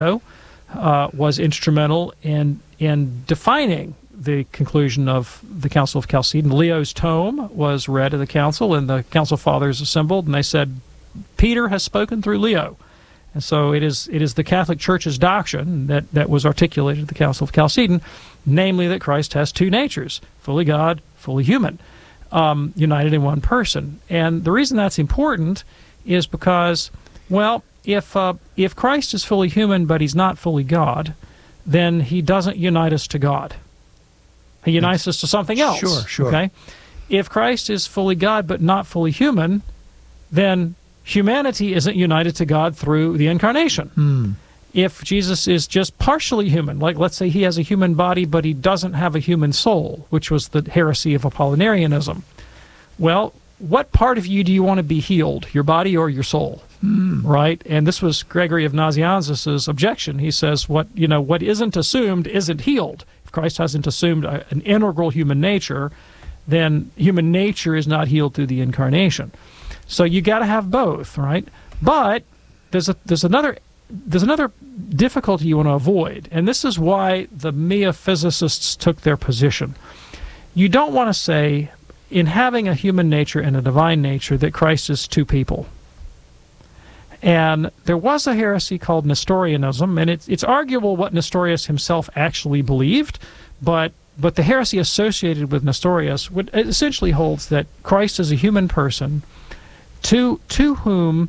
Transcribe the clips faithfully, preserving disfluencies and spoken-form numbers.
uh, was instrumental in in defining the conclusion of the Council of Chalcedon. Leo's tome was read at the council, and the council fathers assembled, and they said, Peter has spoken through Leo. And so it is it is the Catholic Church's doctrine that, that was articulated at the Council of Chalcedon, namely that Christ has two natures, fully God, fully human, um, united in one person. And the reason that's important is because, well, if uh, if Christ is fully human but he's not fully God, then he doesn't unite us to God. He unites us to something else. Sure, sure. Okay? If Christ is fully God but not fully human, then humanity isn't united to God through the incarnation. Hmm. If Jesus is just partially human, like let's say he has a human body but he doesn't have a human soul, which was the heresy of Apollinarianism, well, what part of you do you want to be healed, your body or your soul? Hmm. Right? And this was Gregory of Nazianzus' objection. He says, what you know, what isn't assumed isn't healed. If Christ hasn't assumed a, an integral human nature, then human nature is not healed through the incarnation. So you got to have both, right? But there's a there's another there's another difficulty you want to avoid, and this is why the meophysicists took their position. You don't want to say, in having a human nature and a divine nature, that Christ is two people. And there was a heresy called Nestorianism, and it's it's arguable what Nestorius himself actually believed, but but the heresy associated with Nestorius would, essentially holds that Christ is a human person to to whom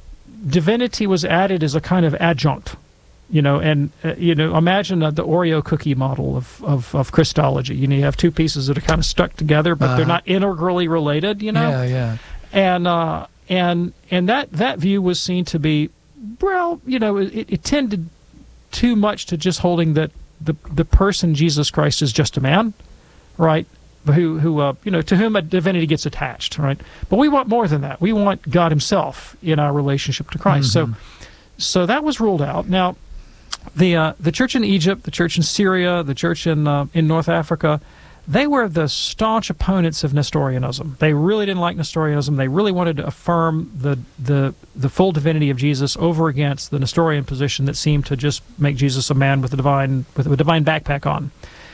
divinity was added as a kind of adjunct, you know, and uh, you know, imagine uh, the Oreo cookie model of, of of Christology. You know, you have two pieces that are kind of stuck together, but uh, they're not integrally related. You know, yeah, yeah, and uh, and and that that view was seen to be, well, you know, it, it tended too much to just holding that the the person Jesus Christ is just a man, right? Who, who uh, you know, to whom a divinity gets attached, right? But we want more than that. We want God himself in our relationship to Christ. Mm-hmm. So, so that was ruled out. Now, the uh, the church in Egypt, the church in Syria, the church in uh, in North Africa, they were the staunch opponents of Nestorianism. They really didn't like Nestorianism. They really wanted to affirm the the the full divinity of Jesus over against the Nestorian position that seemed to just make Jesus a man with a divine with a divine backpack on.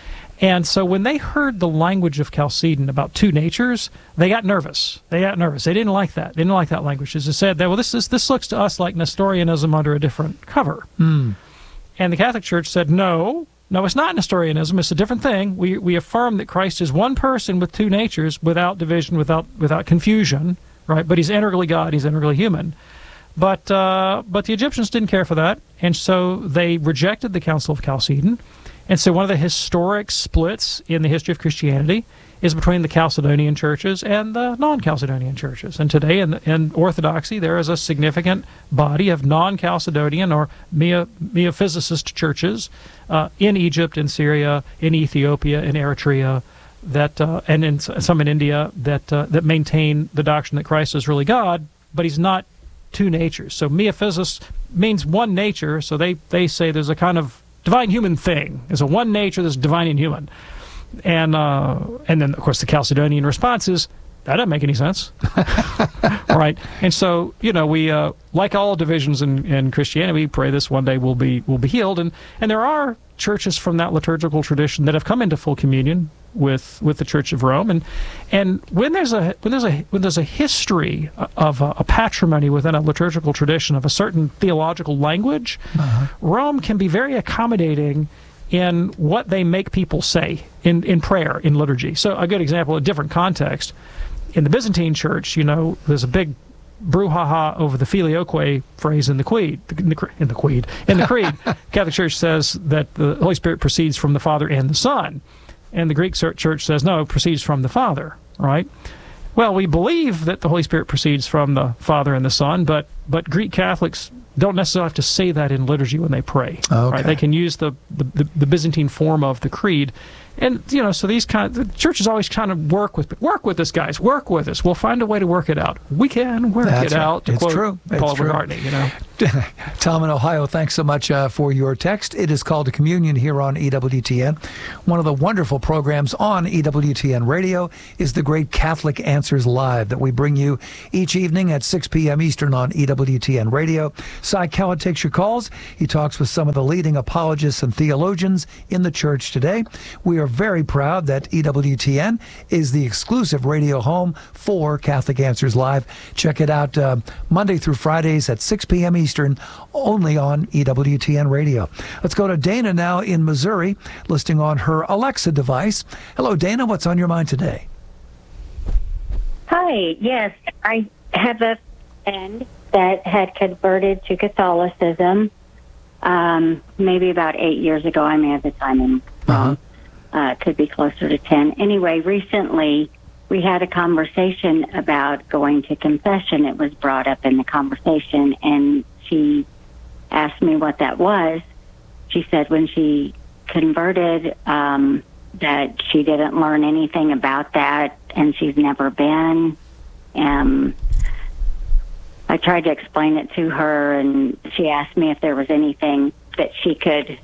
And so when they heard the language of Chalcedon about two natures, they got nervous. They got nervous. They didn't like that. They didn't like that language. They said, that, well, this is this looks to us like Nestorianism under a different cover. Mm. And the Catholic Church said, no, no, it's not Nestorianism. It's a different thing. We we affirm that Christ is one person with two natures, without division, without without confusion, right? But he's integrally God. He's integrally human. But uh, but the Egyptians didn't care for that, and so they rejected the Council of Chalcedon. And so one of the historic splits in the history of Christianity is between the Chalcedonian churches and the non-Chalcedonian churches. And today in, in Orthodoxy, there is a significant body of non-Chalcedonian or Meophysicist churches uh, in Egypt, in Syria, in Ethiopia, in Eritrea, that uh, and in some in India that uh, that maintain the doctrine that Christ is really God, but he's not two natures. So Meophysicist means one nature, so they, they say there's a kind of divine human thing. There's a one nature that's divine and human. And uh, and then, of course, the Chalcedonian response is, that doesn't make any sense. Right? And so, you know, we, uh, like all divisions in, in Christianity, we pray this one day will be will be healed. And, and there are churches from that liturgical tradition that have come into full communion with with the Church of Rome. And and when there's a when there's a when there's a history of a, a patrimony within a liturgical tradition of a certain theological language, uh-huh. Rome can be very accommodating in what they make people say in, in prayer, in liturgy. So a good example, a different context. In the Byzantine Church, you know, there's a big brouhaha over the filioque phrase in the creed. In the, in the creed, in the creed, Catholic Church says that the Holy Spirit proceeds from the Father and the Son, and the Greek Church says no, it proceeds from the Father. Right? Well, we believe that the Holy Spirit proceeds from the Father and the Son, but but Greek Catholics don't necessarily have to say that in liturgy when they pray. Okay. Right? They can use the, the, the, the Byzantine form of the creed. And, you know, so these kind of, the churches always kind of work with, work with us, guys, work with us. We'll find a way to work it out. We can work That's it right. out, to it's quote true. Paul it's true. McCartney, you know. Tom in Ohio, thanks so much uh, for your text. It is called Communion here on E W T N. One of the wonderful programs on E W T N Radio is the Great Catholic Answers Live that we bring you each evening at six p.m. Eastern on E W T N Radio. Cy Kellett takes your calls. He talks with some of the leading apologists and theologians in the church today. We are very proud that E W T N is the exclusive radio home for Catholic Answers Live. Check it out uh, Monday through Fridays at six p.m. Eastern, only on E W T N Radio. Let's go to Dana now in Missouri, listening on her Alexa device. Hello, Dana. What's on your mind today? Hi. Yes, I have a friend that had converted to Catholicism um, maybe about eight years ago. I may have the timing wrong. Uh-huh. Uh, could be closer to ten. Anyway, recently we had a conversation about going to confession. It was brought up in the conversation, and she asked me what that was. She said when she converted um, that she didn't learn anything about that, and she's never been. Um, I tried to explain it to her, and she asked me if there was anything that she could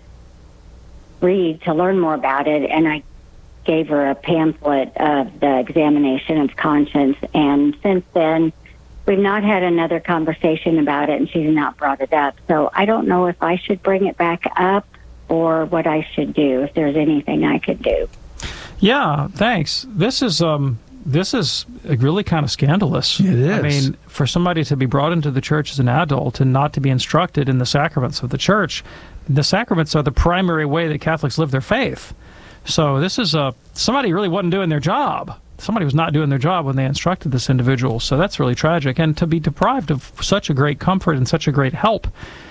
read to learn more about it, and I gave her a pamphlet of the examination of conscience, and since then we've not had another conversation about it, and she's not brought it up. So I don't know if I should bring it back up or what I should do, if there's anything I could do. Yeah, thanks. This is um, this is really kind of scandalous. It is. I mean, for somebody to be brought into the church as an adult and not to be instructed in the sacraments of the church, the sacraments are the primary way that Catholics live their faith. So this is a, somebody really wasn't doing their job. Somebody was not doing their job when they instructed this individual. So that's really tragic. And to be deprived of such a great comfort and such a great help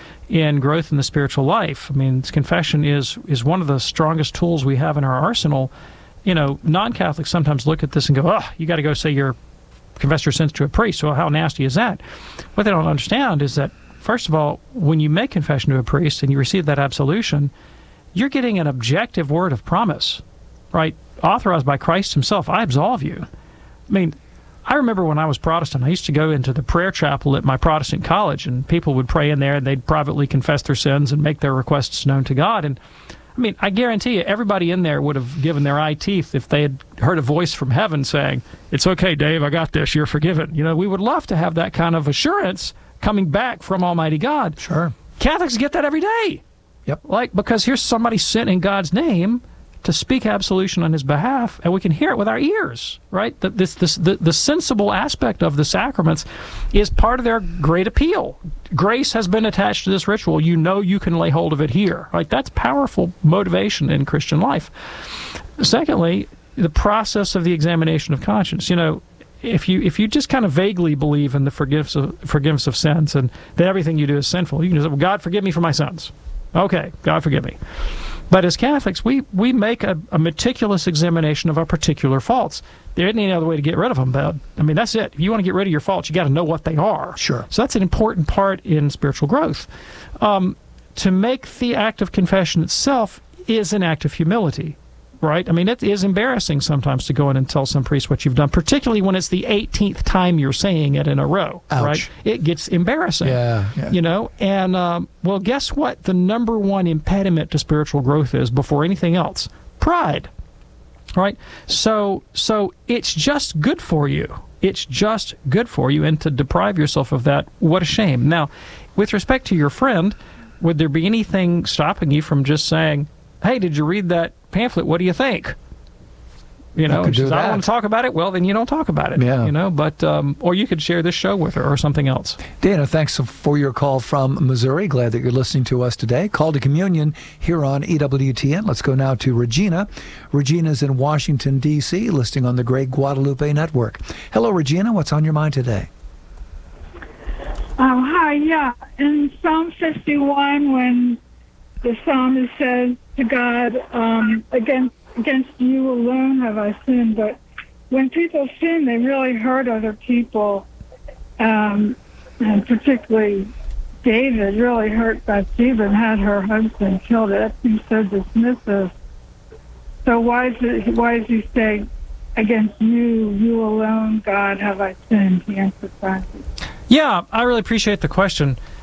in growth in the spiritual life. I mean, confession is is one of the strongest tools we have in our arsenal. You know, non-Catholics sometimes look at this and go, oh, you got to go say your confess your sins to a priest. So how nasty is that? What they don't understand is that, first of all, when you make confession to a priest and you receive that absolution, you're getting an objective word of promise, right? Authorized by Christ himself. I absolve you. I mean, I remember when I was Protestant, I used to go into the prayer chapel at my Protestant college, and people would pray in there, and they'd privately confess their sins and make their requests known to God. And I mean, I guarantee you, everybody in there would have given their eye teeth if they had heard a voice from heaven saying, "It's okay, Dave, I got this, you're forgiven." You know, we would love to have that kind of assurance coming back from Almighty God. Sure. Catholics get that every day. Yep. Like, because here's somebody sent in God's name to speak absolution on his behalf, and we can hear it with our ears, right? The, this, this, the, the sensible aspect of the sacraments is part of their great appeal. Grace has been attached to this ritual. You know you can lay hold of it here. Right? That's powerful motivation in Christian life. Secondly, the process of the examination of conscience. You know, if you if you just kind of vaguely believe in the forgiveness of, forgiveness of sins and that everything you do is sinful, you can just say, well, God, forgive me for my sins. Okay, God, forgive me. But as Catholics, we, we make a, a meticulous examination of our particular faults. There isn't any other way to get rid of them, but I mean, that's it. If you want to get rid of your faults, you got to know what they are. Sure. So that's an important part in spiritual growth. Um, to make the act of confession itself is an act of humility, right? I mean, it is embarrassing sometimes to go in and tell some priest what you've done, particularly when it's the eighteenth time you're saying it in a row, Ouch. right? It gets embarrassing, yeah, yeah. you know? And, um, well, guess what the number one impediment to spiritual growth is before anything else? Pride, right? So, so it's just good for you. It's just good for you, and to deprive yourself of that, what a shame. Now, with respect to your friend, would there be anything stopping you from just saying, hey, did you read that pamphlet? What do you think? You know, and she says, I don't want to talk about it. Well, then you don't talk about it. Yeah. You know, but um, or you could share this show with her or something else. Dana, thanks for your call from Missouri. Glad that you're listening to us today. Call to Communion here on E W T N. Let's go now to Regina. Regina's in Washington, D C, listing on the Great Guadalupe Network. Hello, Regina. What's on your mind today? Oh, hi, yeah. In Psalm fifty-one, when the psalmist says to God, um, against, against you alone have I sinned, but when people sin, they really hurt other people, um, and particularly David really hurt Bathsheba and had her husband killed. That seems so dismissive. So why, is it, why does he say, against you, you alone, God, have I sinned? He emphasizes. Yeah, I really appreciate the question.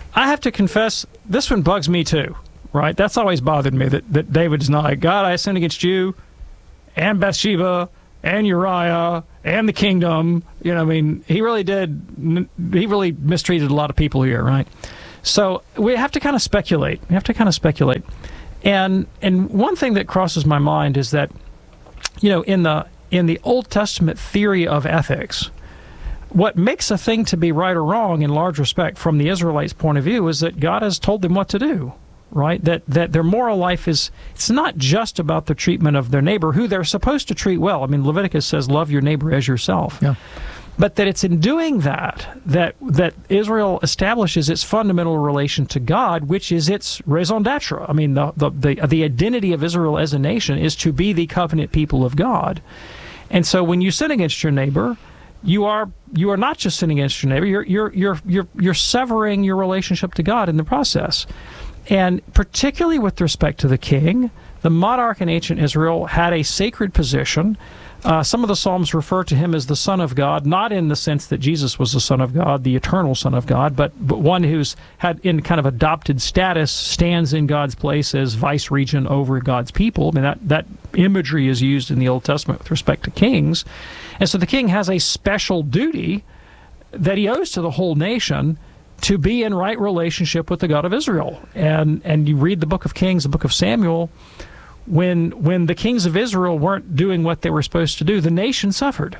I have to confess, this one bugs me too, right? That's always bothered me, that, that David's not like, God, I sinned against you and Bathsheba and Uriah and the kingdom. You know, I mean, he really did, he really mistreated a lot of people here, right? So we have to kind of speculate. We have to kind of speculate. And and one thing that crosses my mind is that, you know, in the in the Old Testament theory of ethics, what makes a thing to be right or wrong in large respect from the Israelites' point of view is that God has told them what to do, right? That that their moral life is, it's not just about the treatment of their neighbor, who they're supposed to treat well. I mean, Leviticus says, love your neighbor as yourself. Yeah. But that it's in doing that, that that Israel establishes its fundamental relation to God, which is its raison d'etre. I mean, the, the, the, the identity of Israel as a nation is to be the covenant people of God. And so when you sin against your neighbor, you are you are not just sinning against your neighbor, you're you're you're you're you're severing your relationship to God in the process. And particularly with respect to the king, the monarch in ancient Israel had a sacred position. Uh, some of the Psalms refer to him as the Son of God, not in the sense that Jesus was the Son of God, the eternal Son of God, but, but one who's had in kind of adopted status, stands in God's place as vice regent over God's people. I mean, that, that imagery is used in the Old Testament with respect to kings. And so the king has a special duty that he owes to the whole nation to be in right relationship with the God of Israel. And, and you read the book of Kings, the book of Samuel, When when the kings of Israel weren't doing what they were supposed to do, the nation suffered.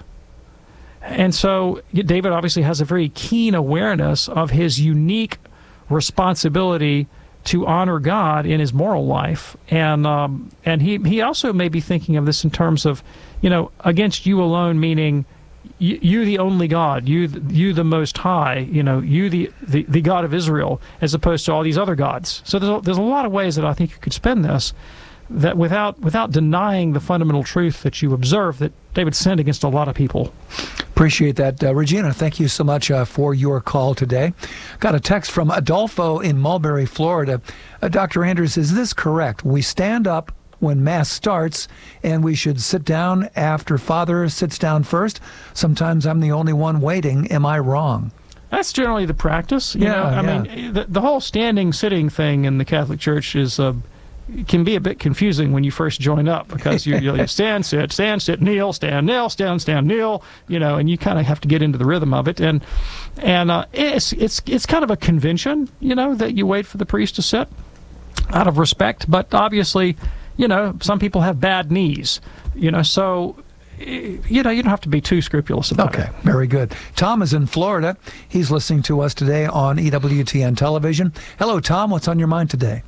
And so David obviously has a very keen awareness of his unique responsibility to honor God in his moral life. And um, and he, he also may be thinking of this in terms of, you know, against you alone, meaning you, you the only God, you you the Most High, you know, you the, the, the God of Israel, as opposed to all these other gods. So there's a, there's a lot of ways that I think you could spend this, that without without denying the fundamental truth that you observe, that David sinned against a lot of people. Appreciate that. Uh, Regina, thank you so much uh, for your call today. Got a text from Adolfo in Mulberry, Florida. Uh, Doctor Anders, is this correct? We stand up when Mass starts, and we should sit down after Father sits down first. Sometimes I'm the only one waiting. Am I wrong? That's generally the practice. You yeah, know, I yeah. mean, the, the whole standing, sitting thing in the Catholic Church is uh, can be a bit confusing when you first join up, because you, you stand, sit, stand, sit, kneel, stand, kneel, stand, stand, kneel, you know, and you kind of have to get into the rhythm of it. And and uh, it's it's it's kind of a convention, you know, that you wait for the priest to sit out of respect. But obviously, you know, some people have bad knees, you know, so, you know, you don't have to be too scrupulous about okay, it. Okay, very good. Tom is in Florida. He's listening to us today on E W T N television. Hello, Tom. What's on your mind today?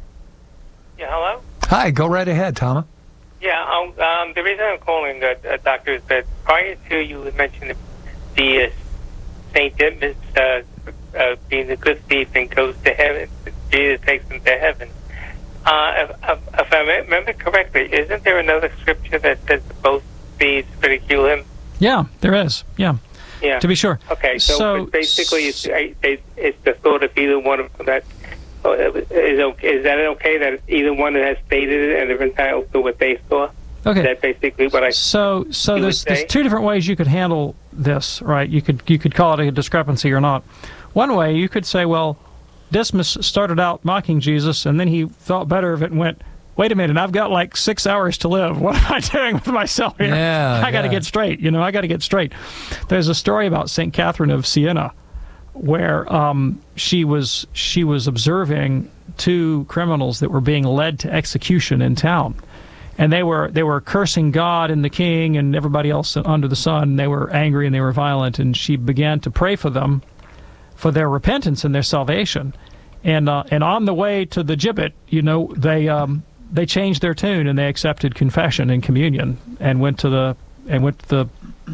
Yeah, hello? Hi, go right ahead, Tom. Yeah, um, um, the reason I'm calling, uh, uh, Doctor, is that prior to you mentioned the, the uh, Saint Didymus uh, uh, being the good thief and goes to heaven, Jesus takes him to heaven. Uh, if, if, if I remember correctly, isn't there another scripture that says both thieves ridicule him? Yeah, there is. Yeah. Yeah. To be sure. Okay, so, so basically it's, it's the thought of either one of them that is, is that okay that either one has stated it and they're entitled to what they saw? Okay. Is that basically what I So so there's, there's two different ways you could handle this, right? You could you could call it a discrepancy or not. One way, you could say, well, Dismas started out mocking Jesus, and then he thought better of it and went, wait a minute, I've got like six hours to live. What am I doing with myself here? Yeah, I got to yeah. get straight. You know, I got to get straight. There's a story about Saint Catherine of Siena where um, she was she was observing two criminals that were being led to execution in town. And they were they were cursing God and the king and everybody else under the sun. They were angry and they were violent, and she began to pray for them, for their repentance and their salvation. And uh, and on the way to the gibbet, you know, they um, they changed their tune and they accepted confession and communion and went to the and went to the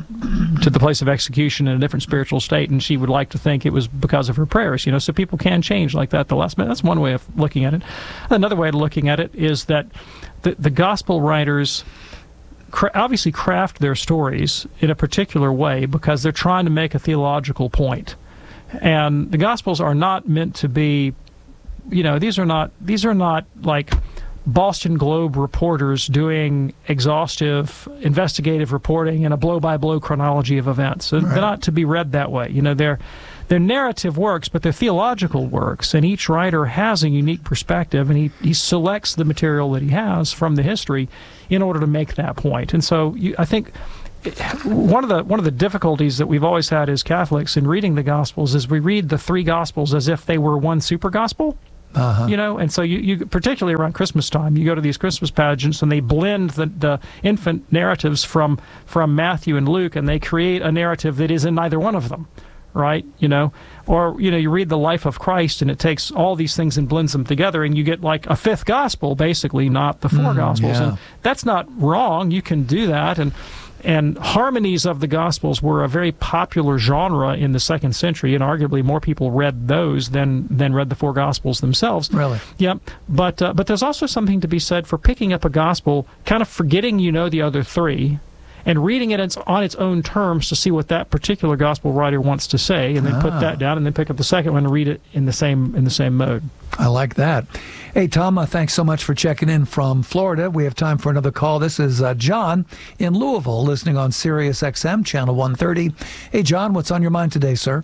to the place of execution in a different spiritual state. And she would like to think it was because of her prayers, you know. So people can change like that at the last minute. That's one way of looking at it. Another way of looking at it is that the the gospel writers cra- obviously craft their stories in a particular way because they're trying to make a theological point. And the Gospels are not meant to be, you know, these are not these are not like Boston Globe reporters doing exhaustive investigative reporting and a blow-by-blow chronology of events. So right. They're not to be read that way. You know, they're they're narrative works, but they're theological works, and each writer has a unique perspective, and he, he selects the material that he has from the history in order to make that point. And so you, I think one of the one of the difficulties that we've always had as Catholics in reading the Gospels is we read the three Gospels as if they were one super gospel. Uh-huh. You know, and so you, you particularly around Christmas time, you go to these Christmas pageants and they blend the, the infant narratives from from Matthew and Luke, and they create a narrative that is in neither one of them, right? You know, or you know, you read the life of Christ and it takes all these things and blends them together, and you get like a fifth gospel, basically, not the four mm, Gospels. Yeah. And that's not wrong. You can do that, and. And harmonies of the Gospels were a very popular genre in the second century, and arguably more people read those than than read the four Gospels themselves. Really? Yeah. But uh, but there's also something to be said for picking up a Gospel, kind of forgetting you know the other three, and reading it on its own terms to see what that particular Gospel writer wants to say, and then ah. put that down, and then pick up the second one and read it in the same in the same mode. I like that. Hey, Tom, uh, thanks so much for checking in from Florida. We have time for another call. This is uh, John in Louisville, listening on Sirius X M, Channel one thirty. Hey, John, what's on your mind today, sir?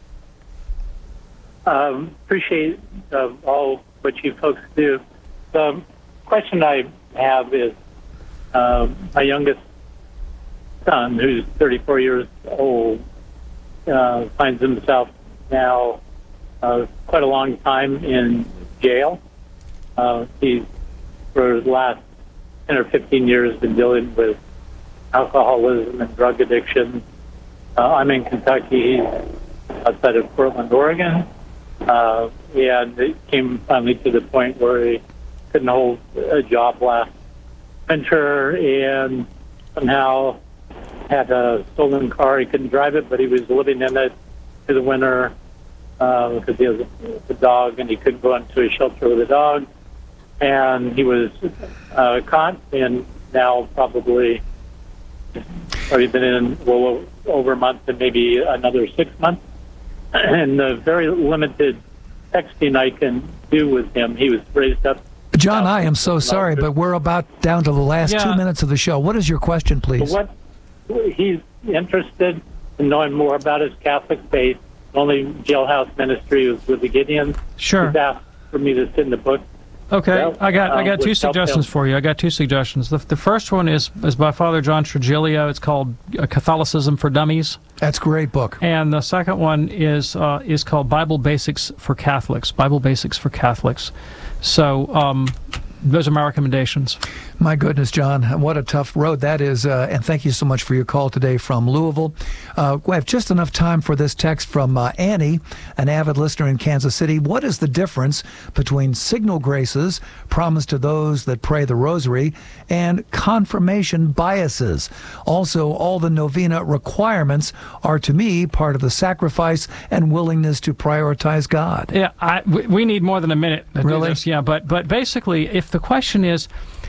Um, appreciate uh, all what you folks do. The question I have is uh, my youngest son, who's thirty-four years old, uh, finds himself now uh, quite a long time in jail. Uh, he's, for the last ten or fifteen years, been dealing with alcoholism and drug addiction. Uh, I'm in Kentucky. He's outside of Portland, Oregon. Uh, and it came finally to the point where he couldn't hold a job last winter, and somehow had a stolen car. He couldn't drive it, but he was living in it through the winter uh, because he has a, a dog, and he couldn't go into a shelter with a dog. And he was uh, caught, and now probably probably been in well over a month and maybe another six months. And the very limited texting I can do with him, he was raised up. John, I am so sorry, but we're about down to the last yeah. two minutes of the show. What is your question, please? What he's interested in knowing more about his Catholic faith. Only jailhouse ministry was with the Gideons. Sure. He's asked for me to send the book. Okay, Well, I got I um, got two with suggestions help. for you. I got two suggestions. The, the first one is is by Father John Trigilio. It's called uh, Catholicism for Dummies. That's a great book. And the second one is uh, is called Bible Basics for Catholics. Bible Basics for Catholics. So um, those are my recommendations. My goodness, John, what a tough road that is. Uh, and thank you so much for your call today from Louisville. Uh, we have just enough time for this text from uh, Annie, an avid listener in Kansas City. What is the difference between signal graces promised to those that pray the rosary and confirmation biases? Also, all the novena requirements are, to me, part of the sacrifice and willingness to prioritize God. Yeah, I, we, we need more than a minute to Really? do this. Yeah, but, but basically, if the question is,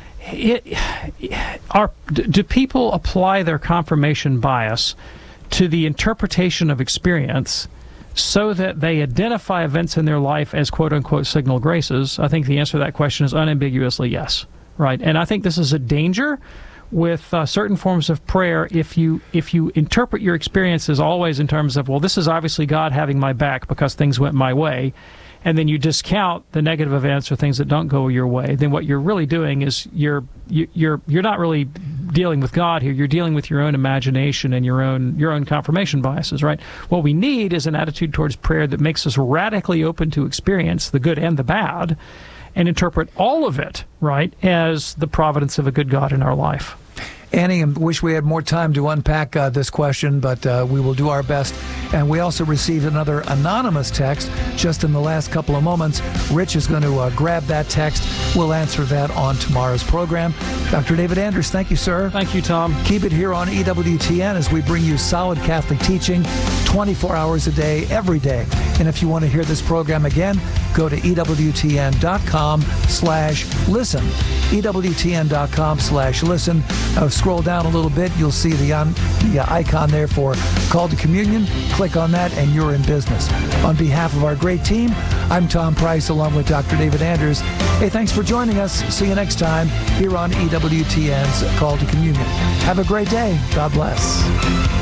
It, are, do people apply their confirmation bias to the interpretation of experience so that they identify events in their life as quote-unquote signal graces? I think the answer to that question is unambiguously yes, right? And I think this is a danger with uh, certain forms of prayer if you if you interpret your experiences always in terms of, well, this is obviously God having my back because things went my way, and then you discount the negative events or things that don't go your way, then what you're really doing is you're you, you're you're not really dealing with God here. You're dealing with your own imagination and your own your own confirmation biases, right? What we need is an attitude towards prayer that makes us radically open to experience the good and the bad, and interpret all of it, right, as the providence of a good God in our life. Annie, I wish we had more time to unpack uh, this question, but uh, we will do our best. And we also received another anonymous text just in the last couple of moments. Rich is going to uh, grab that text. We'll answer that on tomorrow's program. Doctor David Anders, thank you, sir. Thank you, Tom. Keep it here on E W T N as we bring you solid Catholic teaching twenty-four hours a day, every day. And if you want to hear this program again, go to E W T N dot com slash listen. E W T N dot com slash listen. Uh, scroll down a little bit. You'll see the, on, the uh, icon there for Call to Communion. Click on that and you're in business. On behalf of our great team, I'm Tom Price along with Doctor David Anders. Hey, thanks for joining us. See you next time here on E W T N's Call to Communion. Have a great day. God bless.